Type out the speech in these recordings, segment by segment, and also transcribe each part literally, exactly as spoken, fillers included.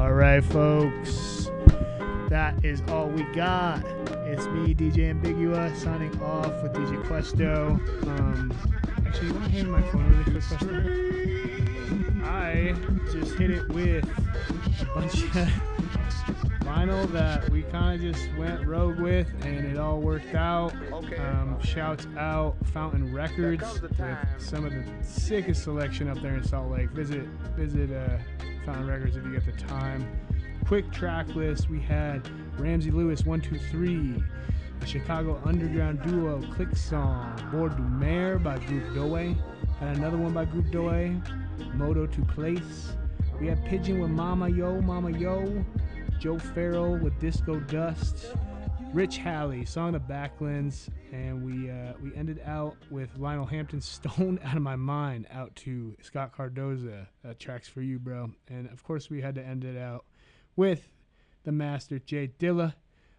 All right, folks. That is all we got. It's me, D J Ambigua, signing off with D J Questo. Um, actually, you want to hand me my phone really quick, Questo? I just hit it with a bunch of vinyl that we kind of just went rogue with, and it all worked out. Um, shouts out Fountain Records with some of the sickest selection up there in Salt Lake. Visit, visit uh, Fountain Records if you get the time. Quick track list: we had Ramsey Lewis one two three, the Chicago underground duo Click Song, Bord du Mer by Group Doe, had another one by Group Doe, Moto to Place. We had Pigeon with Mama Yo, Mama Yo, Joe Farrell with Disco Dust, Rich Halley, Song of Backlens, and we uh, we ended out with Lionel Hampton, Stoned Out of My Mind, out to Scott Cardoza, uh, Tracks for You, Bro. And of course we had to end it out with the master Jay Dilla.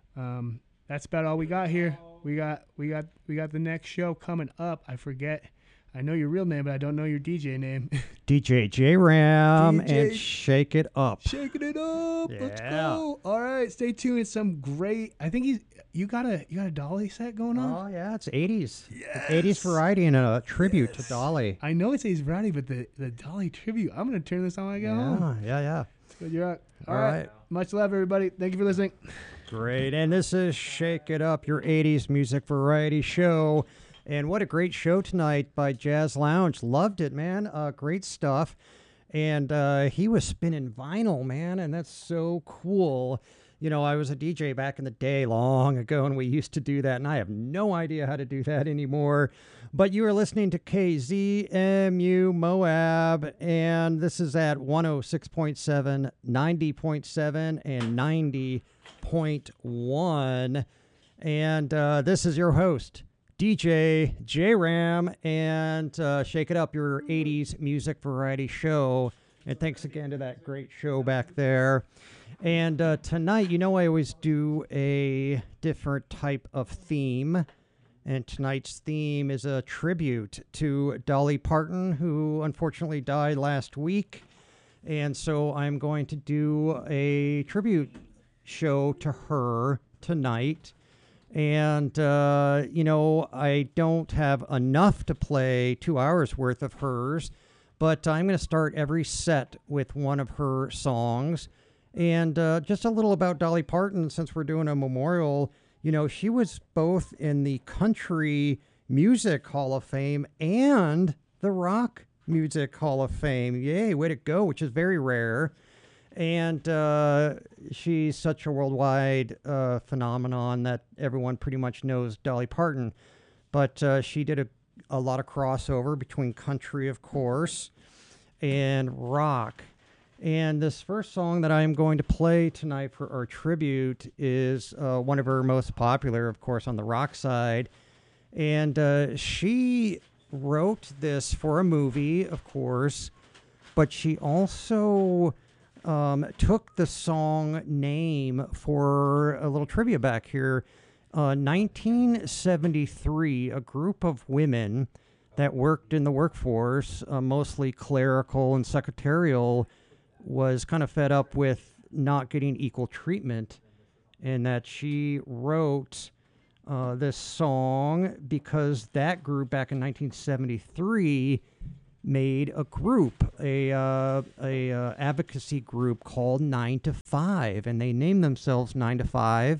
Um, that's about all we got here. We got we got we got the next show coming up. I forget. I know your real name, but I don't know your D J name. D J J-Ram D J and Shake It Up. Shaking it up. Yeah. Let's go. All right, stay tuned. It's some great. I think he's. You got a you got a Dolly set going on. Oh yeah, it's eighties. Yes. eighties variety and a tribute Yes. to Dolly. I know it's eighties variety, but the the Dolly tribute. I'm gonna turn this on when I go Yeah, home. yeah, yeah. Good, you're out. All All right. right. Much love, everybody. Thank you for listening. Great. And this is Shake It Up, your eighties music variety show. And what a great show tonight by Jazz Lounge. Loved it, man. Uh, great stuff. And uh, he was spinning vinyl, man, and that's so cool. You know, I was a D J back in the day long ago, and we used to do that, and I have no idea how to do that anymore. But you are listening to K Z M U Moab, and this is at one oh six point seven, ninety point seven, and ninety point one. And uh, this is your host, D J J-Ram, and uh, Shake It Up, your eighties music variety show. And thanks again to that great show back there. And uh, tonight, you know, I always do a different type of theme. And tonight's theme is a tribute to Dolly Parton, who unfortunately died last week. And so I'm going to do a tribute show to her tonight. And, uh, you know, I don't have enough to play two hours worth of hers, but I'm going to start every set with one of her songs. And uh, just a little about Dolly Parton, since we're doing a memorial. You know, she was both in the Country Music Hall of Fame and the Rock Music Hall of Fame. Yay, way to go, which is very rare. And uh, she's such a worldwide uh, phenomenon that everyone pretty much knows Dolly Parton. But uh, she did a, a lot of crossover between country, of course, and rock. And this first song that I'm going to play tonight for our tribute is uh, one of her most popular, of course, on the rock side. And uh, she wrote this for a movie, of course, but she also um, took the song name for a little trivia back here. Uh, nineteen seventy-three, a group of women that worked in the workforce, uh, mostly clerical and secretarial, was kind of fed up with not getting equal treatment, and that she wrote uh, this song because that group back in nineteen seventy-three made a group, a uh, a uh, advocacy group called Nine to Five, and they named themselves Nine to Five,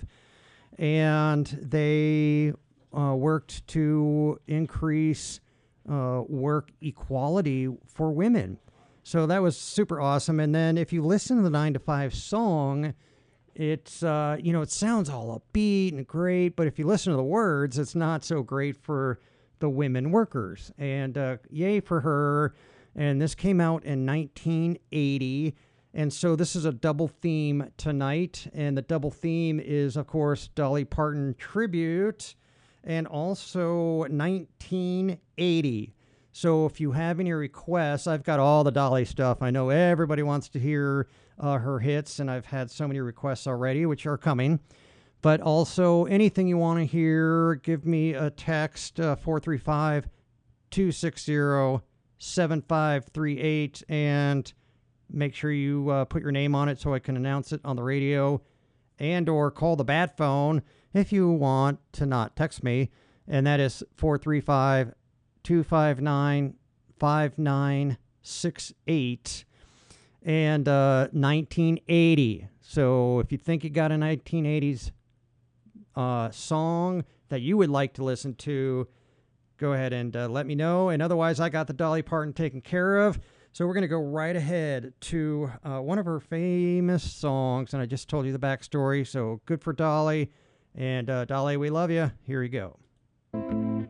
and they uh, worked to increase uh, work equality for women. So that was super awesome. And then if you listen to the nine to five song, it's, uh, you know, it sounds all upbeat and great, but if you listen to the words, it's not so great for the women workers. And uh, yay for her. And this came out in nineteen eighty. And so this is a double theme tonight. And the double theme is, of course, Dolly Parton tribute and also nineteen eighty. So if you have any requests, I've got all the Dolly stuff. I know everybody wants to hear uh, her hits, and I've had so many requests already, which are coming. But also, anything you want to hear, give me a text, uh, four three five, two six zero, seven five three eight, and make sure you uh, put your name on it so I can announce it on the radio, and or call the bat phone if you want to not text me, and that is four three five, two five nine, five nine six eight, and uh, nineteen eighty. So if you think you got a nineteen eighties uh, song that you would like to listen to, go ahead and uh, let me know. And otherwise, I got the Dolly Parton taken care of. So we're going to go right ahead to uh, one of her famous songs. And I just told you the backstory. So good for Dolly. And uh, Dolly, we love you. Here you go.